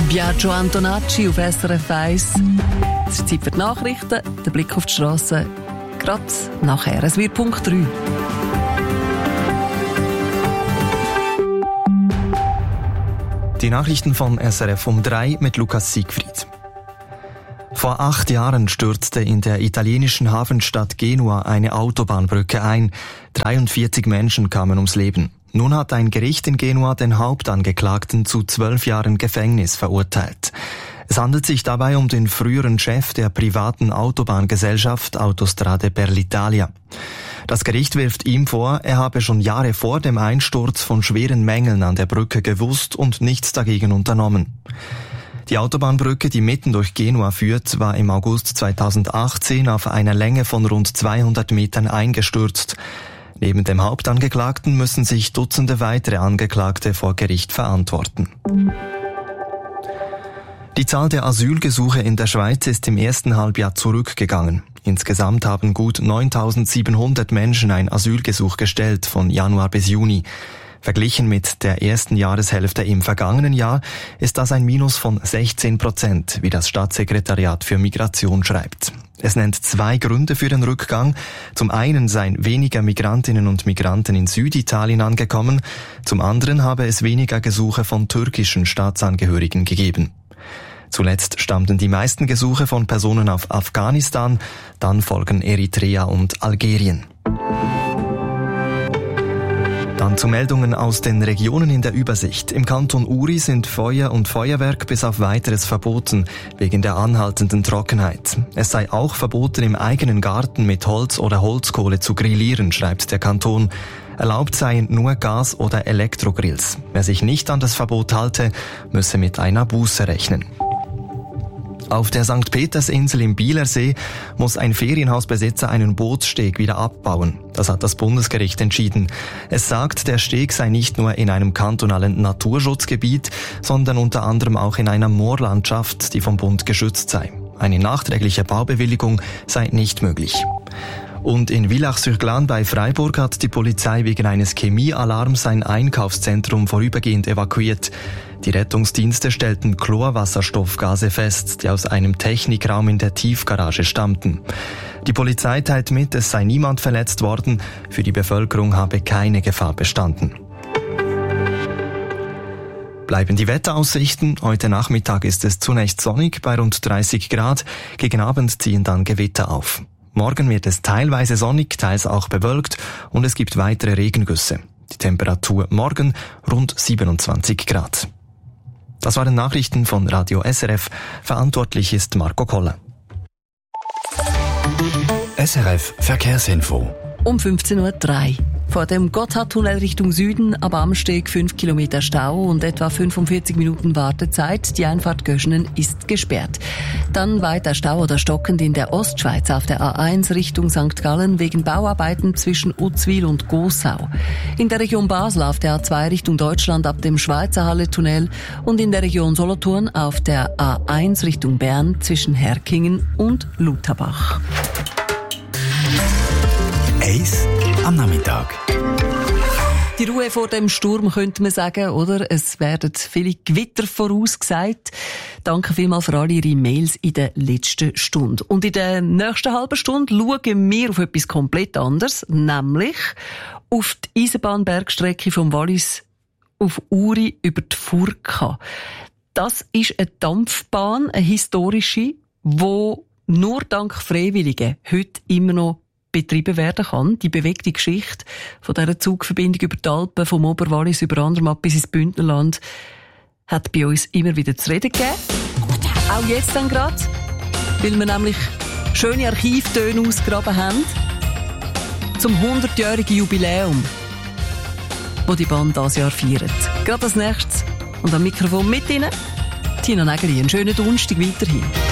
Biagio Antonacci auf SRF 1. Es ist Zeit für die Nachrichten, der Blick auf die Strasse. Gerade nachher. Es wird Punkt 3. Die Nachrichten von SRF um 3 mit Lukas Siegfried. Vor 8 Jahren stürzte in der italienischen Hafenstadt Genua eine Autobahnbrücke ein. 43 Menschen kamen ums Leben. Nun hat ein Gericht in Genua den Hauptangeklagten zu 12 Jahren Gefängnis verurteilt. Es handelt sich dabei um den früheren Chef der privaten Autobahngesellschaft Autostrade per l'Italia. Das Gericht wirft ihm vor, er habe schon Jahre vor dem Einsturz von schweren Mängeln an der Brücke gewusst und nichts dagegen unternommen. Die Autobahnbrücke, die mitten durch Genua führt, war im August 2018 auf einer Länge von rund 200 Metern eingestürzt. Neben dem Hauptangeklagten müssen sich Dutzende weitere Angeklagte vor Gericht verantworten. Die Zahl der Asylgesuche in der Schweiz ist im ersten Halbjahr zurückgegangen. Insgesamt haben gut 9.700 Menschen ein Asylgesuch gestellt, von Januar bis Juni. Verglichen mit der ersten Jahreshälfte im vergangenen Jahr ist das ein Minus von 16%, wie das Staatssekretariat für Migration schreibt. Es nennt 2 Gründe für den Rückgang. Zum einen seien weniger Migrantinnen und Migranten in Süditalien angekommen, zum anderen habe es weniger Gesuche von türkischen Staatsangehörigen gegeben. Zuletzt stammten die meisten Gesuche von Personen aus Afghanistan, dann folgen Eritrea und Algerien. Dann zu Meldungen aus den Regionen in der Übersicht. Im Kanton Uri sind Feuer und Feuerwerk bis auf Weiteres verboten, wegen der anhaltenden Trockenheit. Es sei auch verboten, im eigenen Garten mit Holz oder Holzkohle zu grillieren, schreibt der Kanton. Erlaubt seien nur Gas- oder Elektrogrills. Wer sich nicht an das Verbot halte, müsse mit einer Buße rechnen. Auf der St. Petersinsel im Bielersee muss ein Ferienhausbesitzer einen Bootssteg wieder abbauen. Das hat das Bundesgericht entschieden. Es sagt, der Steg sei nicht nur in einem kantonalen Naturschutzgebiet, sondern unter anderem auch in einer Moorlandschaft, die vom Bund geschützt sei. Eine nachträgliche Baubewilligung sei nicht möglich. Und in Villach-sur-Glâne bei Freiburg hat die Polizei wegen eines Chemiealarms ein Einkaufszentrum vorübergehend evakuiert. Die Rettungsdienste stellten Chlorwasserstoffgase fest, die aus einem Technikraum in der Tiefgarage stammten. Die Polizei teilt mit, es sei niemand verletzt worden, für die Bevölkerung habe keine Gefahr bestanden. Bleiben die Wetteraussichten. Heute Nachmittag ist es zunächst sonnig bei rund 30 Grad, gegen Abend ziehen dann Gewitter auf. Morgen wird es teilweise sonnig, teils auch bewölkt und es gibt weitere Regengüsse. Die Temperatur morgen rund 27 Grad. Das waren Nachrichten von Radio SRF. Verantwortlich ist Marco Koller. SRF Verkehrsinfo. Um 15.03 Uhr. Vor dem Gotthardtunnel Richtung Süden am Amsteg 5 Kilometer Stau und etwa 45 Minuten Wartezeit. Die Einfahrt Göschenen ist gesperrt. Dann weiter Stau oder stockend in der Ostschweiz auf der A1 Richtung St. Gallen wegen Bauarbeiten zwischen Uzwil und Gossau. In der Region Basel auf der A2 Richtung Deutschland ab dem Schweizer Halle-Tunnel und in der Region Solothurn auf der A1 Richtung Bern zwischen Herkingen und Lutherbach. Eis am Nachmittag. Die Ruhe vor dem Sturm könnte man sagen, oder? Es werden viele Gewitter vorausgesagt. Danke vielmals für alle Ihre Mails in der letzten Stunde. Und in der nächsten halben Stunde schauen wir auf etwas komplett anderes, nämlich auf die Eisenbahnbergstrecke vom Wallis auf Uri über die Furka. Das ist eine Dampfbahn, eine historische, die nur dank Freiwilligen heute immer noch betrieben werden kann. Die bewegte Geschichte von dieser Zugverbindung über die Alpen, vom Oberwallis über Andermatt bis ins Bündnerland, hat bei uns immer wieder zu reden gegeben. Auch jetzt dann gerade, weil wir nämlich schöne Archivtöne ausgegraben haben zum 100-jährigen Jubiläum, das die Band dieses Jahr feiert. Gerade als nächstes und am Mikrofon mit Ihnen Tina Nägeli. Einen schönen Donnerstag weiterhin.